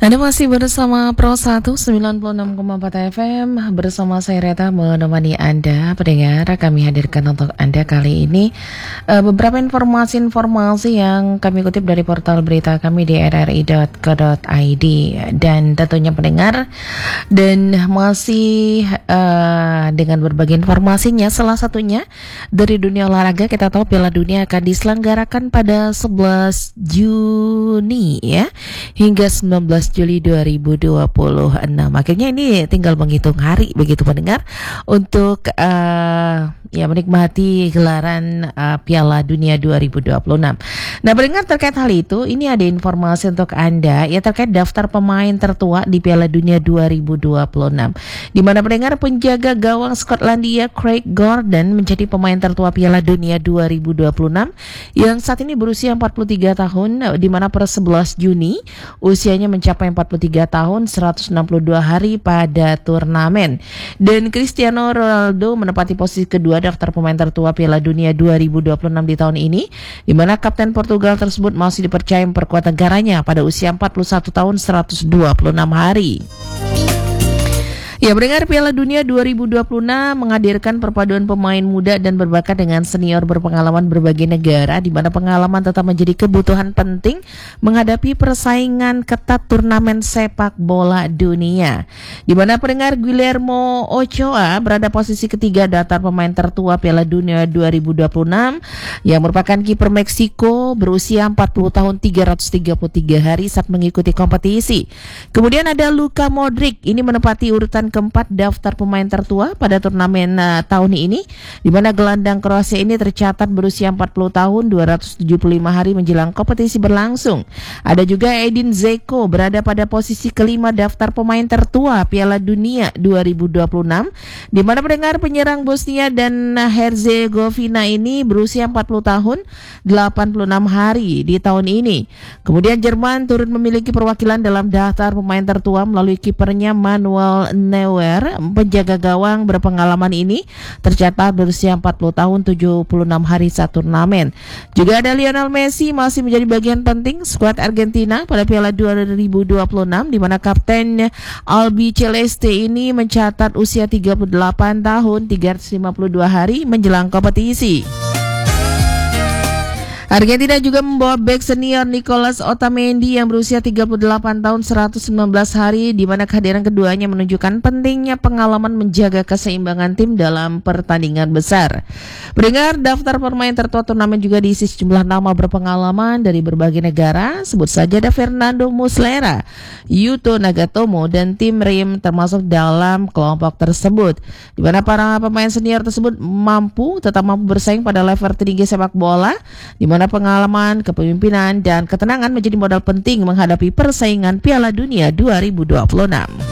Anda masih bersama Pro 196,4 FM bersama saya Reta menemani Anda pendengar. Kami hadirkan untuk Anda kali ini beberapa informasi yang kami kutip dari portal berita kami di rri.co.id dan tentunya pendengar, dan masih dengan berbagai informasinya. Salah satunya dari dunia olahraga, kita tahu Piala Dunia akan diselenggarakan pada 11 Juni ya hingga 19 Juli 2026. Akhirnya ini tinggal menghitung hari begitu pendengar untuk menikmati gelaran Piala Dunia 2026. Nah, pendengar, terkait hal itu, ini ada informasi untuk Anda ya terkait daftar pemain tertua di Piala Dunia 2026. Di mana pendengar, penjaga gawang Skotlandia Craig Gordon menjadi pemain tertua Piala Dunia 2026 yang saat ini berusia 43 tahun, di mana per 11 Juni usianya mencapai 43 tahun 162 hari pada turnamen. Dan Cristiano Ronaldo menempati posisi kedua daftar pemain tertua Piala Dunia 2026 di tahun ini, di mana kapten Portugal tersebut masih dipercaya memperkuat negaranya pada usia 41 tahun 126 hari. Ya, pendengar, Piala Dunia 2026 menghadirkan perpaduan pemain muda dan berbakat dengan senior berpengalaman berbagai negara, di mana pengalaman tetap menjadi kebutuhan penting menghadapi persaingan ketat turnamen sepak bola dunia. Di mana pendengar, Guillermo Ochoa berada posisi ketiga daftar pemain tertua Piala Dunia 2026 yang merupakan kiper Meksiko berusia 40 tahun 333 hari saat mengikuti kompetisi. Kemudian ada Luka Modric, ini menempati urutan keempat daftar pemain tertua pada turnamen tahun ini, di mana gelandang Kroasia ini tercatat berusia 40 tahun 275 hari menjelang kompetisi berlangsung. Ada juga Edin Dzeko berada pada posisi kelima daftar pemain tertua Piala Dunia 2026, di mana pendengar penyerang Bosnia dan Herzegovina ini berusia 40 tahun 86 hari di tahun ini. Kemudian Jerman turut memiliki perwakilan dalam daftar pemain tertua melalui kipernya Manuel Neuer. Penjaga gawang berpengalaman ini tercatat berusia 40 tahun 76 hari saat turnamen. Juga ada Lionel Messi masih menjadi bagian penting skuad Argentina pada Piala 2026, di mana kapten Albi Celeste ini mencatat usia 38 tahun 352 hari menjelang kompetisi. Argentina juga membawa bek senior Nicolas Otamendi yang berusia 38 tahun 119 hari, di mana kehadiran keduanya menunjukkan pentingnya pengalaman menjaga keseimbangan tim dalam pertandingan besar. Pendengar, daftar pemain tertua turnamen juga diisi sejumlah nama berpengalaman dari berbagai negara. Sebut saja ada Fernando Muslera, Yuto Nagatomo, dan Tim Rim termasuk dalam kelompok tersebut, di mana para pemain senior tersebut tetap mampu bersaing pada level tertinggi sepak bola, di mana pengalaman, kepemimpinan, dan ketenangan menjadi modal penting menghadapi persaingan Piala Dunia 2026.